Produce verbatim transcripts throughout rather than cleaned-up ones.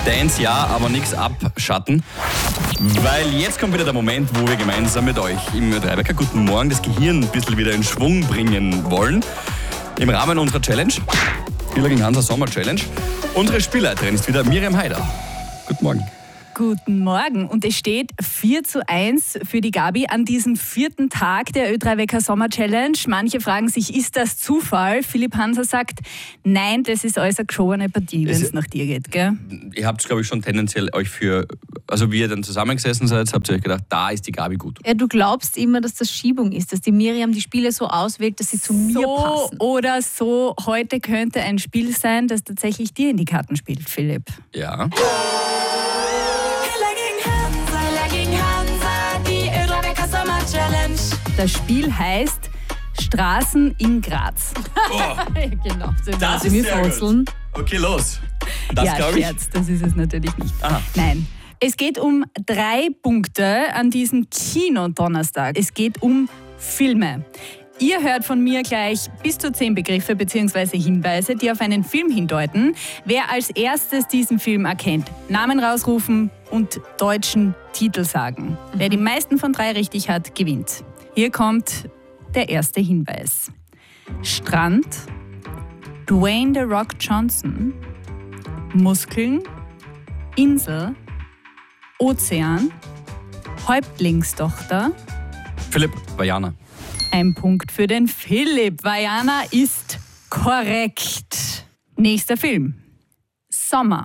Dance ja, aber nichts abschatten. Weil jetzt kommt wieder der Moment, wo wir gemeinsam mit euch im Ö drei Wecker Guten Morgen das Gehirn ein bisschen wieder in Schwung bringen wollen. Im Rahmen unserer Challenge, Spieler gegen Hansa Sommer Challenge. Unsere Spielleiterin ist wieder Miriam Haider. Guten Morgen. Guten Morgen. Und es steht vier zu eins für die Gabi an diesem vierten Tag der Ö drei Wecker Sommer Challenge. Manche fragen sich, ist das Zufall? Philipp Hanser sagt, nein, das ist alles eine geschobene Partie, wenn es nach dir geht. Gell? Ihr habt es, glaube ich, schon tendenziell euch für, also wie ihr dann zusammengesessen seid, habt ihr euch gedacht, da ist die Gabi gut. Ja, du glaubst immer, dass das Schiebung ist, dass die Miriam die Spiele so auswählt, dass sie zu mir So passen. oder so, heute könnte ein Spiel sein, das tatsächlich dir in die Karten spielt, Philipp. Ja. Das Spiel heißt Straßen in Graz. Oh, Genau. So das wie ist sehr Frotzeln. gut. Okay, los. Das ja, glaube ich. Scherz, das ist es natürlich nicht. Aha. Nein. Es geht um drei Punkte an diesem Kino-Donnerstag. Es geht um Filme. Ihr hört von mir gleich bis zu zehn Begriffe bzw. Hinweise, die auf einen Film hindeuten. Wer als erstes diesen Film erkennt, Namen rausrufen und deutschen Titel sagen. Mhm. Wer die meisten von drei richtig hat, gewinnt. Hier kommt der erste Hinweis. Strand, Dwayne The Rock Johnson, Muskeln, Insel, Ozean, Häuptlingstochter. Philipp, Vajana. Ein Punkt für den Philipp. Vajana ist korrekt. Nächster Film. Sommer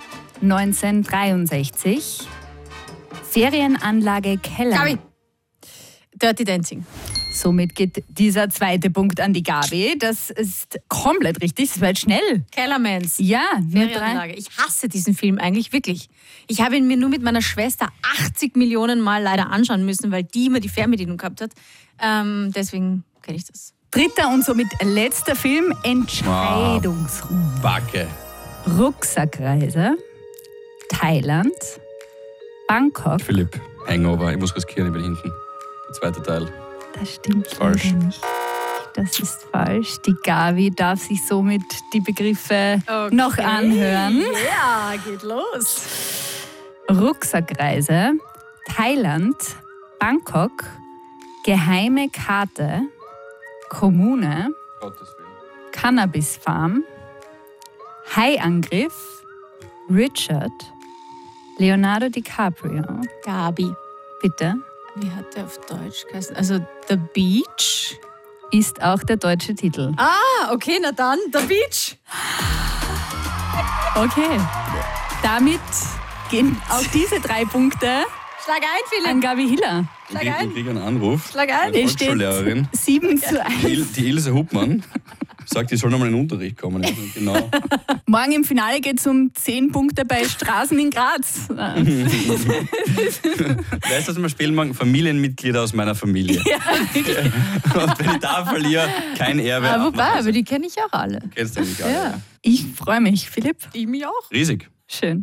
neunzehnhundertdreiundsechzig. Ferienanlage Keller. Gabi. Dirty Dancing. Somit geht dieser zweite Punkt an die Gabi. Das ist komplett richtig. Das war jetzt schnell. Kellermans. Ja, nur drei. Ferienanlage. Ich hasse diesen Film eigentlich wirklich. Ich habe ihn mir nur mit meiner Schwester achtzig Millionen Mal leider anschauen müssen, weil die immer die Fernbedienung gehabt hat. Ähm, deswegen kenne ich das. Dritter und somit letzter Film. Entscheidungsruhe. Backe. Rucksackreise. Thailand. Bangkok. Philipp, Hangover. Ich muss riskieren, ich bin hinten. Der zweite Teil. Das stimmt Falsch. leider nicht. Das ist falsch. Die Gabi darf sich somit die Begriffe Okay. noch anhören. Ja, geht los. Rucksackreise, Thailand, Bangkok, geheime Karte, Kommune, Gottes Willen. Cannabis-Farm, Haiangriff, Richard, Leonardo DiCaprio. Gabi. Bitte. Wie hat der auf Deutsch geheißen? Also The Beach. Ist auch der deutsche Titel. Ah, okay, na dann, The Beach. Okay. Damit gehen auch diese drei Punkte Schlag ein, an Philipp. Gabi Hiller. Ich kriege ich krieg einen Anruf. Schlag ein. Meine Es steht Volksschullehrerin. sieben zu Die, eins. Il die Ilse Hubmann sagt, die soll nochmal in den Unterricht kommen. Genau. Morgen im Finale geht es um zehn Punkte bei Straßen in Graz. Weißt du, was wir spielen morgen? Familienmitglieder aus meiner Familie. Ja, Und wenn ich da verliere, kein Erbe. Ah, ab wobei, nach Hause. aber die kenne ich auch alle. Kennst du nicht alle? Ja. Ja. ich freue mich, Philipp. Ich mich auch. Riesig. Schön.